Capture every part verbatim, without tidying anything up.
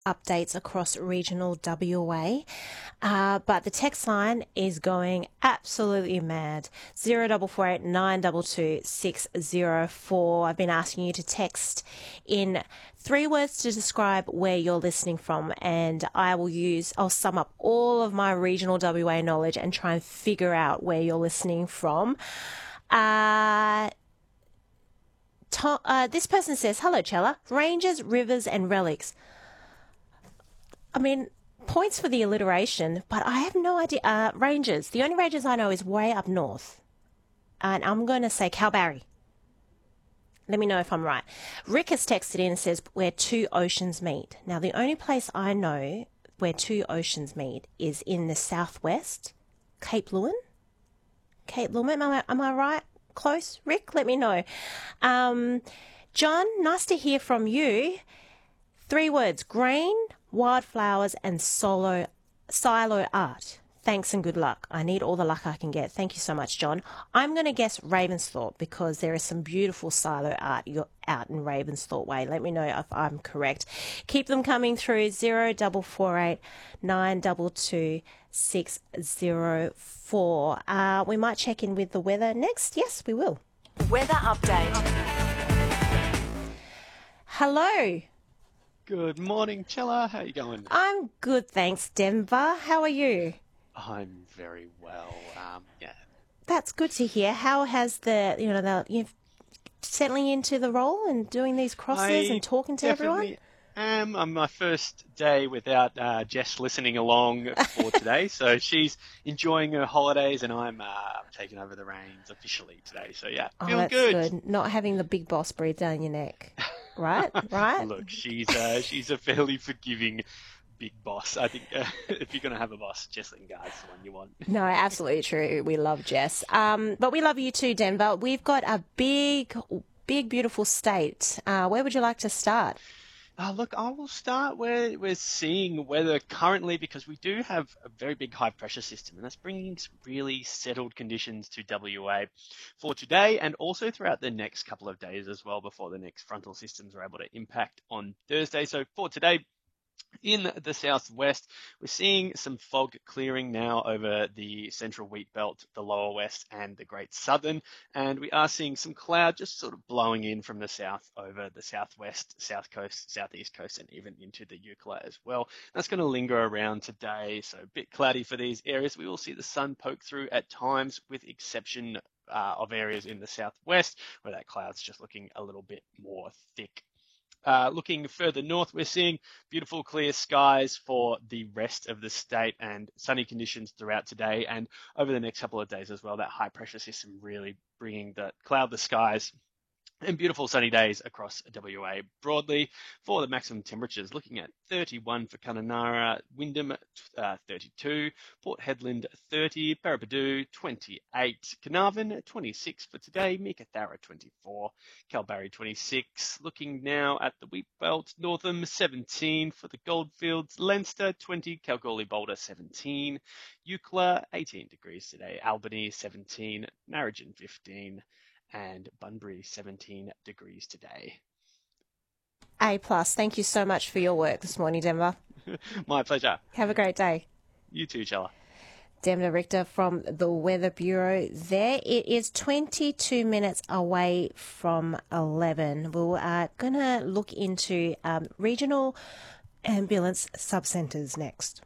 updates across regional W A, uh, but the text line is going absolutely mad. Zero double four eight nine double two six zero four. I've been asking you to text in three words to describe where you're listening from, and I will use, I'll sum up all of my regional W A knowledge and try and figure out where you're listening from. Uh, to, uh, this person says, hello, Chella. Ranges, rivers and relics. I mean, points for the alliteration, but I have no idea. Uh, ranges. The only ranges I know is way up north. And I'm going to say Kalbarri. Let me know if I'm right. Rick has texted in and says where two oceans meet. Now, the only place I know where two oceans meet is in the southwest, Cape Leeuwin. Cape Leeuwin, am I, am I right? Close? Rick, let me know. Um, John, nice to hear from you. Three words, grain, wildflowers and solo, silo art. Thanks and good luck. I need all the luck I can get. Thank you so much, John. I'm going to guess Ravensthorpe because there is some beautiful silo art out in Ravensthorpe Way. Let me know if I'm correct. Keep them coming through zero double four eight nine double two six zero four. Uh, we might check in with the weather next. Yes, we will. Weather update. Hello. Good morning, Chella. How are you going? I'm good, thanks, Denver. How are you? I'm very well. Um, yeah. That's good to hear. How has the, you know, the, you settling into the role and doing these crosses I and talking to everyone? Am. I'm my first day without uh, Jess listening along for today, so she's enjoying her holidays, and I'm uh, taking over the reins officially today. So yeah, oh, feeling that's good. good. Not having the big boss breathe down your neck, right? Right. Look, she's uh, she's a fairly forgiving big boss. I think uh, if you're going to have a boss, Jess Lingard's the one you want. No, absolutely true. We love Jess. Um, but we love you too, Denver. We've got a big, big, beautiful state. Uh, where would you like to start? Uh, look, I will start where we're seeing weather currently because we do have a very big high pressure system, and that's bringing some really settled conditions to W A for today and also throughout the next couple of days as well before the next frontal systems are able to impact on Thursday. So for today, in the southwest, we're seeing some fog clearing now over the central wheat belt, the lower west and the great southern, and we are seeing some cloud just sort of blowing in from the south over the southwest, south coast, southeast coast and even into the Eucla as well. That's going to linger around today, so a bit cloudy for these areas. We will see the sun poke through at times with exception uh, of areas in the southwest where that cloud's just looking a little bit more thick. Uh, looking further north, we're seeing beautiful clear skies for the rest of the state and sunny conditions throughout today and over the next couple of days as well. That high pressure system really bringing the cloudless skies and beautiful sunny days across W A broadly. For the maximum temperatures, looking at thirty-one for Kununurra, Wyndham uh, thirty-two, Port Hedland thirty, Parapadu twenty-eight, Carnarvon twenty-six for today, Meekatharra twenty-four, Kalbarri twenty-six. Looking now at the wheat belt, Northam seventeen for the Goldfields, Leinster twenty, Kalgoorlie Boulder seventeen, Eucla eighteen degrees today, Albany seventeen, Narrogin fifteen, and Bunbury seventeen degrees today. A plus. Thank you so much for your work this morning, Denver. My pleasure. Have a great day. You too, Chella. Denver Richter from the Weather Bureau there. It is twenty-two minutes away from eleven. We're uh, going to look into um, regional ambulance subcentres next.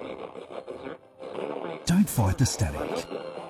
Don't fight the static.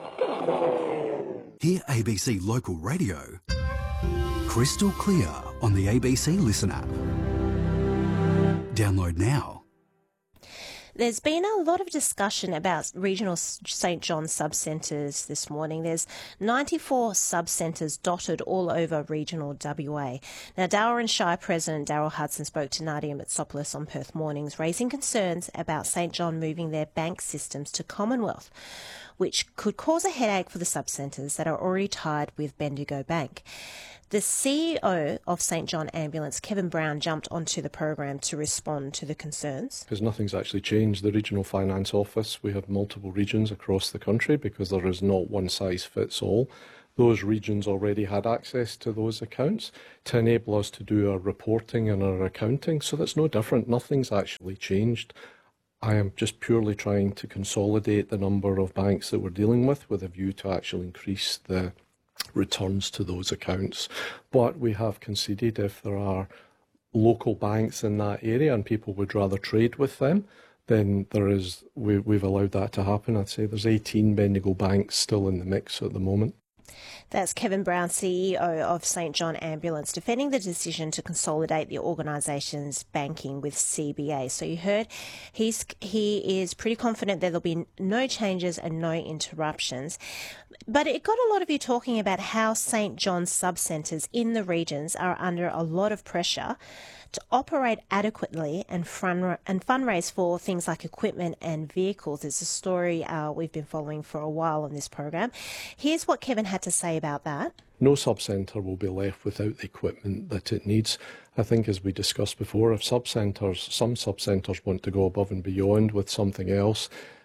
Hear A B C Local Radio crystal clear on the A B C Listen app. Download now. There's been a lot of discussion about regional St John subcentres this morning. There's ninety-four subcentres dotted all over regional W A. Now, Darwin Shire President Daryl Hudson spoke to Nadia Mitsopoulos on Perth Mornings, raising concerns about St John moving their bank systems to Commonwealth, which could cause a headache for the subcentres that are already tied with Bendigo Bank. The C E O of St John Ambulance, Kevin Brown, jumped onto the program to respond to the concerns. Because nothing's actually changed. The Regional Finance Office, we have multiple regions across the country because there is not one size fits all. those regions already had access to those accounts to enable us to do our reporting and our accounting. So that's no different. Nothing's actually changed. I am just purely trying to consolidate the number of banks that we're dealing with with a view to actually increase the returns to those accounts. But we have conceded if there are local banks in that area and people would rather trade with them, then there is, we, we've allowed that to happen. I'd say there's eighteen Bendigo banks still in the mix at the moment. That's Kevin Brown, C E O of St John Ambulance, defending the decision to consolidate the organisation's banking with C B A. So you heard he's he is pretty confident that there'll be no changes and no interruptions. But it got a lot of you talking about how St John's sub-centres in the regions are under a lot of pressure to operate adequately and fund and fundraise for things like equipment and vehicles. It's a story uh, we've been following for a while on this program. Here's what Kevin had to say about that. No sub-centre will be left without the equipment that it needs. I think, as we discussed before, if sub-centres, some sub-centres want to go above and beyond with something else,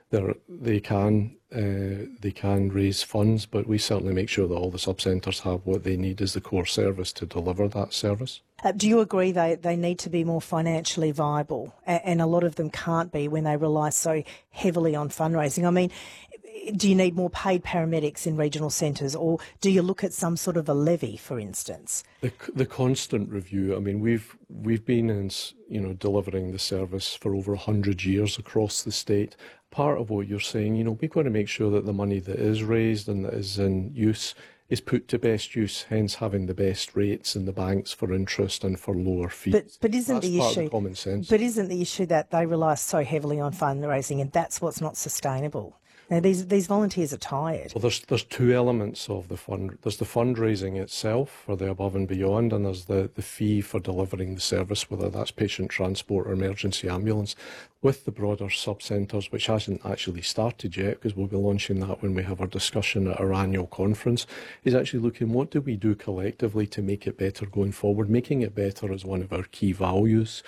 they can uh, they can raise funds, but we certainly make sure that all the sub-centres have what they need as the core service to deliver that service. Uh, do you agree they, they need to be more financially viable, and, and a lot of them can't be when they rely so heavily on fundraising? I mean, do you need more paid paramedics in regional centres, or do you look at some sort of a levy, for instance? The, the constant review. I mean, we've we've been in, you know, delivering the service for over a hundred years across the state. Part of what you're saying, you know, we've got to make sure that the money that is raised and that is in use is put to best use, hence having the best rates in the banks for interest and for lower fees. But, but isn't that's the part issue of common sense? But isn't the issue that they rely so heavily on fundraising, and that's what's not sustainable? Now, these these volunteers are tired. Well, there's there's two elements of the fund. There's the fundraising itself for the above and beyond, and there's the, the fee for delivering the service, whether that's patient transport or emergency ambulance. With the broader sub-centres, which hasn't actually started yet, because we'll be launching that when we have our discussion at our annual conference, is actually looking what do we do collectively to make it better going forward. Making it better is one of our key values.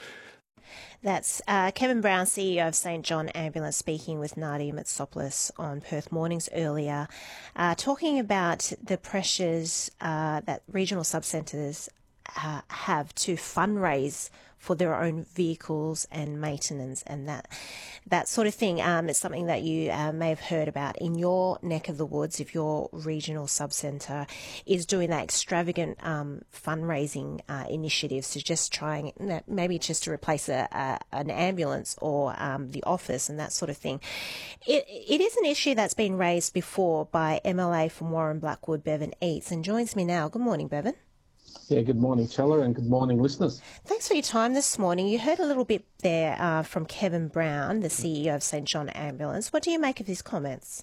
That's uh, Kevin Brown, C E O of St John Ambulance, speaking with Nadia Mitsopoulos on Perth Mornings earlier, uh, talking about the pressures uh, that regional sub-centres uh, have to fundraise for their own vehicles and maintenance and that that sort of thing. Um, it's something that you uh, may have heard about in your neck of the woods if your regional sub-centre is doing that extravagant um, fundraising uh, initiatives to just trying, maybe just to replace a, a, an ambulance or um, the office and that sort of thing. It, it is an issue that's been raised before by M L A from Warren Blackwood, Bevan Eates, and joins me now. Good morning, Bevan. Yeah, good morning, Chella, and good morning, listeners. Thanks for your time this morning. You heard a little bit there uh, from Kevin Brown, the C E O of St John Ambulance. What do you make of his comments?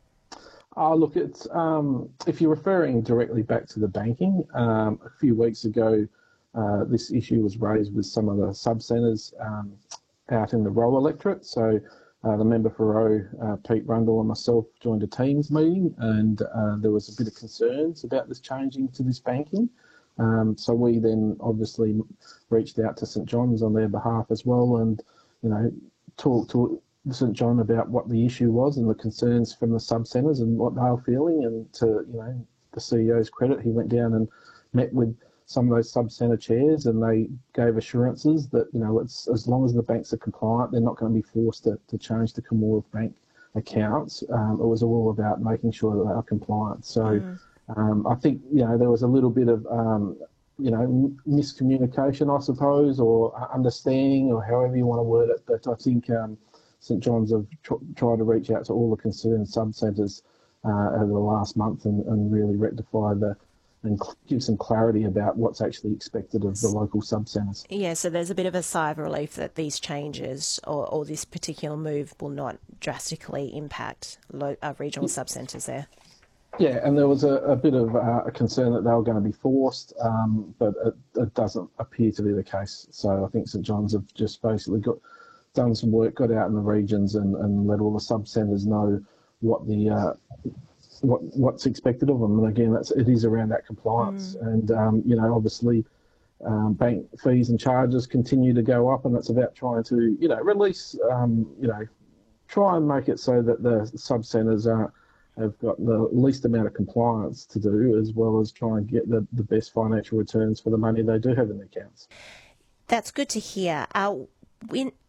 Oh, look, it's um, if you're referring directly back to the banking, um, a few weeks ago, uh, this issue was raised with some of the sub-centres um, out in the Roe electorate. So uh, the member for Roe, uh, Pete Rundle, and myself joined a Teams meeting, and uh, there was a bit of concerns about this changing to this banking. Um, so we then obviously reached out to St John's on their behalf as well, and you know talked to St John about what the issue was and the concerns from the sub-centres and what they were feeling. And to you know the C E O's credit, he went down and met with some of those sub-centre chairs, and they gave assurances that you know it's as long as the banks are compliant, they're not going to be forced to, to change to Commonwealth Bank accounts. Um, it was all about making sure that they are compliant. So. Mm. Um, I think, you know, there was a little bit of, um, you know, miscommunication, I suppose, or understanding, or however you want to word it. But I think um, St John's have tr- tried to reach out to all the concerned sub-centres uh, over the last month and, and really rectify the and cl- give some clarity about what's actually expected of the local sub-centres. Yeah, so there's a bit of a sigh of relief that these changes or, or this particular move will not drastically impact lo- uh, regional sub-centres there. Yeah, and there was a, a bit of uh, a concern that they were going to be forced, um, but it, it doesn't appear to be the case. So I think St John's have just basically got done some work, got out in the regions, and, and let all the sub-centres know what the uh, what what's expected of them. And again, that's it is around that compliance, mm. and um, you know, obviously, um, bank fees and charges continue to go up, and it's about trying to you know release, um, you know, try and make it so that the sub-centres are. have got the least amount of compliance to do, as well as try and get the, the best financial returns for the money they do have in their accounts. That's good to hear. Uh, in,